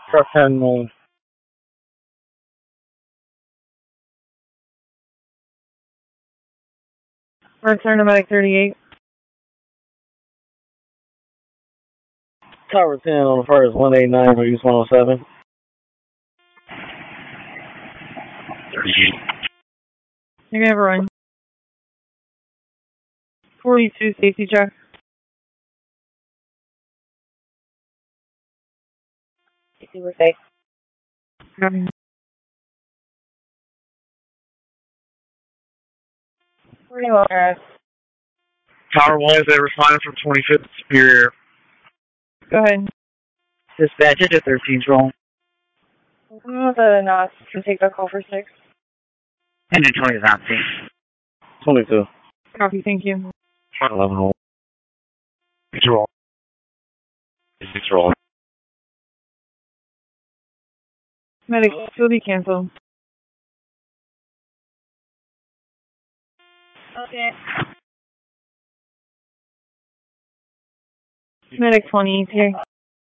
Truck 10 1. Return to medic 38. Tower 10 on the first, 189 for East 107. 38. You're gonna have a run. 42 safety check. We're safe. Copy. Pretty well, guys. Tower 1 is a responder from 25th Superior. Go ahead. Dispatch into 13's roll. The NOS can take the call for 6. Engine 20 is out. 22. Copy, thank you. 11 roll. It's roll. It's roll. Medic, will be canceled. Okay. Medic 20 here.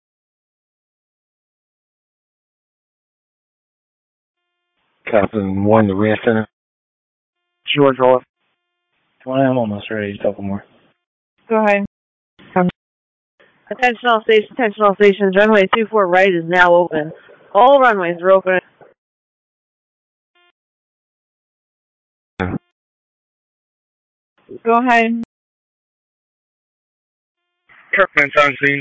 Captain 1 to Red Center. George roll. 20, I'm almost ready to talk more. Go ahead. Attention all stations. Runway 24 right is now open. All runways are open. Go ahead. Kirkman's on scene.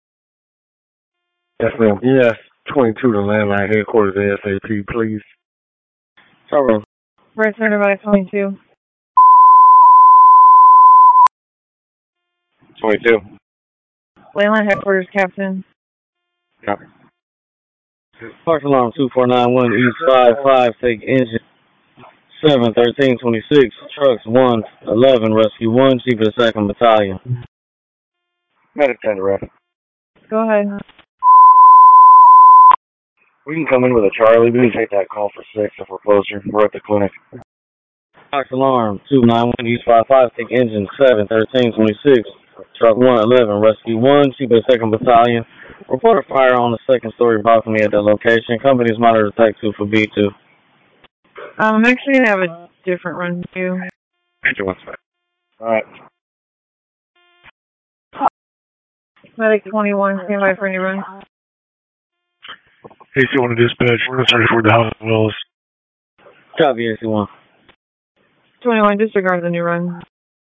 Yes, ma'am. Yes, 22 to landline headquarters ASAP, please. Tower. Return to medic 22. 22. Landline headquarters, Captain. Copy. Park alarm 2491 East 55, take engine 71326, trucks 111, rescue 1, chief of the 2nd Battalion. Medic 10 ref. Go ahead. We can come in with a Charlie. We can take that call for 6 if we're closer. We're at the clinic. Park alarm 291 East 55, take engine 71326, truck 111, rescue 1, chief of the 2nd Battalion. Report a fire on the 2nd story balcony at that location. Company's monitor attack 2 for B2. I'm actually going to have a different run too. Engine 1 spec. Alright. Medic 21, stand by for any run. AC1 to dispatch. We're going to search for the house as well as. Copy, AC1. 21, disregard the new run.